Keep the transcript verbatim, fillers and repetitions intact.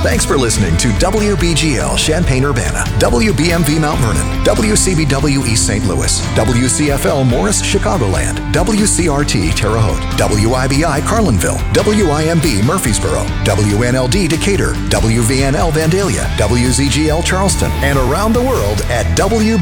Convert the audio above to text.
Thanks for listening to W B G L Champaign-Urbana, W B M V Mount Vernon, W C B W East Saint Louis, W C F L Morris Chicagoland, W C R T Terre Haute, W I B I Carlinville, W I M B Murfreesboro, W N L D Decatur, W V N L Vandalia, W Z G L Charleston, and around the world at W